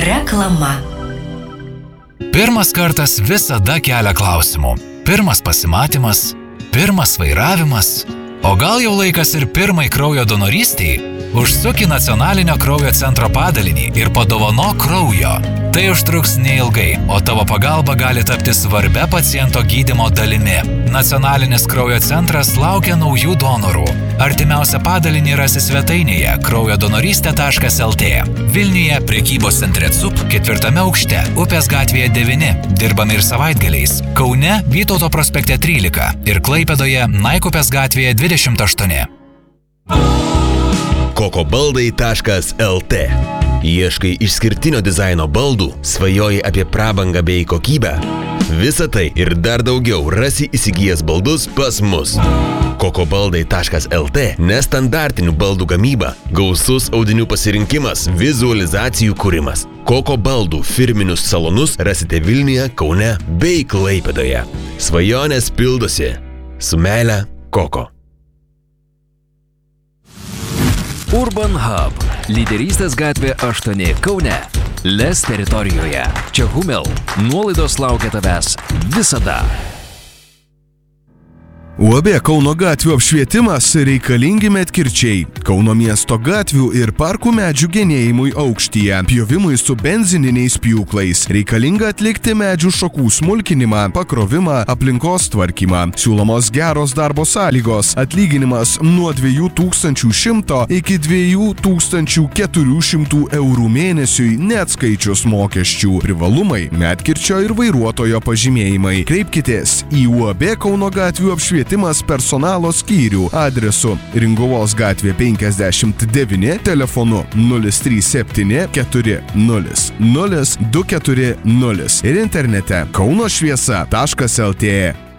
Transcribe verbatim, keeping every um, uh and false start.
Reklama. Pirmas kartas visada kelia klausimų. Pirmas pasimatymas, pirmas vairavimas, o gal jau laikas ir pirmai kraujo donorystei? Užsuk į Nacionalinio kraujo centro padalinį ir padovanok kraujo. Tai užtruks neilgai, o tavo pagalba gali tapti svarbia paciento gydymo dalimi. Nacionalinis kraujo centras laukia naujų donorų. Artimiausią padalinį rasi svetainėje kraujo donorystė taškas lt. Vilniuje prekybos centre C U P ketvirtame aukšte, Upės gatvėje devyni, dirbame ir savaitgaliais. Kaune Vytauto prospekte trylika ir Klaipėdoje Naikupės gatvėje dvidešimt aštuoni. kokobaldai taškas lt. Ieškai išskirtinio dizaino baldų, svajoji apie prabangą bei kokybę. Visa tai ir dar daugiau rasi įsigijęs baldus pas mus. kokobaldai taškas lt nestandartinių baldų gamyba, gausus audinių pasirinkimas, vizualizacijų kūrimas. Koko baldų firminius salonus rasite Vilniuje, Kaune bei Klaipėdoje. Svajonės pildosi. Su meile, Koko. Urban Hub. Lyderystės gatvė aštuoni Kaune. Les teritorijoje. Čia Humel. Nuolaidos laukia tavęs visada. U A B Kauno gatvių apšvietimas reikalingi medkirčiai. Kauno miesto gatvių ir parkų medžių genėjimui aukštyje, pjovimui su benzininiais pjūklais. Reikalinga atlikti medžių šakų smulkinimą, pakrovimą, aplinkos tvarkymą. Siūlomos geros darbo sąlygos, atlyginimas nuo dviejų tūkstančių šimto iki dviejų tūkstančių keturių šimtų eurų mėnesiui neatskaičius mokesčių. Privalumai, medkirčio ir vairuotojo pažymėjimai. Kreipkitės į U A B Kauno gatvių apšvietimą personalo skyrių adresu Ringuvos gatvė penkiasdešimt devyni, telefonu nulis trys septyni keturi nulis nulis du keturi nulis ir internete kaunošviesa taškas lt.